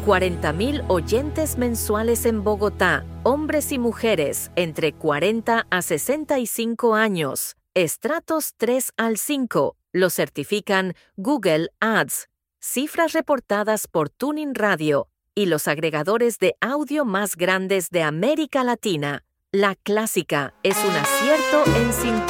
40,000 oyentes mensuales en Bogotá, hombres y mujeres entre 40 a 65 años, estratos 3 al 5, lo certifican Google Ads, cifras reportadas por Tuning Radio y los agregadores de audio más grandes de América Latina. La Clásica es un acierto en sintonía.